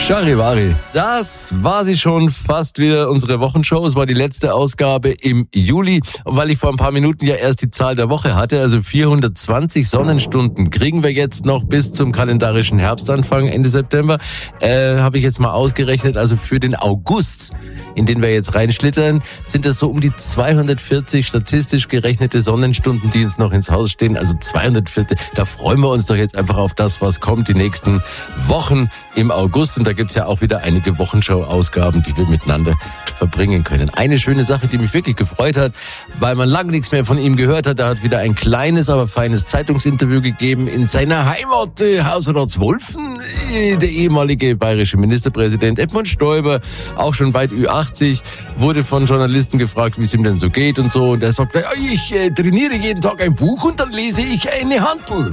Charivari, das war sie schon fast wieder, unsere Wochenshow. Es war die letzte Ausgabe im Juli, weil ich vor ein paar Minuten ja erst die Zahl der Woche hatte, also 420 Sonnenstunden kriegen wir jetzt noch bis zum kalendarischen Herbstanfang Ende September. Habe ich jetzt mal ausgerechnet, also für den August, in den wir jetzt reinschlittern, sind das so um die 240 statistisch gerechnete Sonnenstunden, die uns noch ins Haus stehen. Also 240, da freuen wir uns doch jetzt einfach auf das, was kommt, die nächsten Wochen im August. Und da gibt's ja auch wieder einige Wochenschau-Ausgaben, die wir miteinander verbringen können. Eine schöne Sache, die mich wirklich gefreut hat, weil man lange nichts mehr von ihm gehört hat. Er hat wieder ein kleines, aber feines Zeitungsinterview gegeben in seiner Heimat Hausratswolfen. Der ehemalige bayerische Ministerpräsident Edmund Stoiber, auch schon weit Ü80, wurde von Journalisten gefragt, wie es ihm denn so geht und so. Und er sagt, ich trainiere jeden Tag ein Buch und dann lese ich eine Hantel.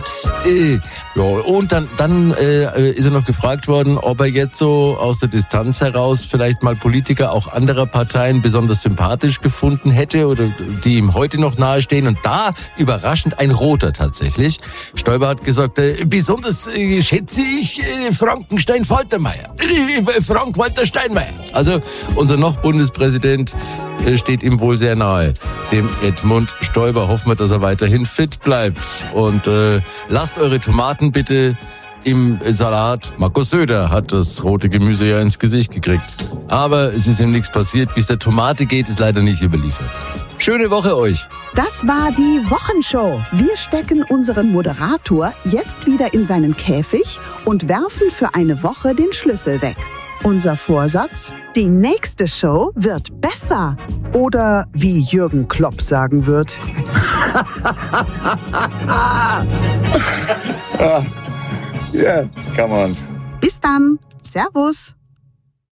Und dann ist er noch gefragt worden, ob er jetzt so aus der Distanz heraus vielleicht mal Politiker auch anderer Parteien besonders sympathisch gefunden hätte oder die ihm heute noch nahestehen. Und da überraschend ein Roter tatsächlich. Stoiber hat gesagt, besonders schätze ich Frankenstein-Faltermeier. Frank-Walter Steinmeier. Also unser noch Bundespräsident steht ihm wohl sehr nahe, dem Edmund Stoiber. Hoffen wir, dass er weiterhin fit bleibt. Und lasst eure Tomaten bitte im Salat. Markus Söder hat das rote Gemüse ja ins Gesicht gekriegt. Aber es ist ihm nichts passiert. Wie es der Tomate geht, ist leider nicht überliefert. Schöne Woche euch. Das war die Wochenshow. Wir stecken unseren Moderator jetzt wieder in seinen Käfig und werfen für eine Woche den Schlüssel weg. Unser Vorsatz? Die nächste Show wird besser. Oder wie Jürgen Klopp sagen wird. Yeah, come on. Bis dann. Servus.